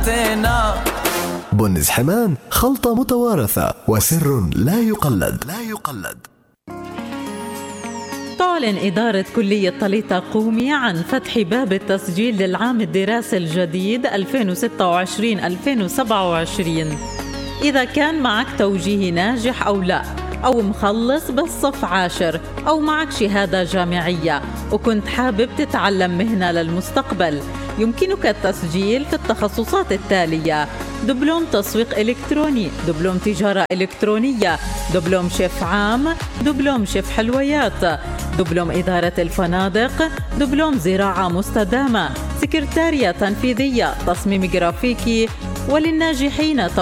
حياتنا. بنز حمان، خلطة متوارثة وسر لا يقلد. تعلن إدارة كلية طليطة قومي عن فتح باب التسجيل للعام الدراسي الجديد 2026-2027. إذا كان معك توجيهي ناجح أو لا، أو مخلص بالصف 10، أو معك شهادة جامعية وكنت حابب تتعلم مهنة للمستقبل، يمكنك التسجيل في التخصصات التالية: دبلوم تسويق إلكتروني، دبلوم تجارة إلكترونية، دبلوم شيف عام، دبلوم شيف حلويات، دبلوم إدارة الفنادق، دبلوم زراعة مستدامة، سكرتارية تنفيذية، تصميم جرافيكي. وللناجحين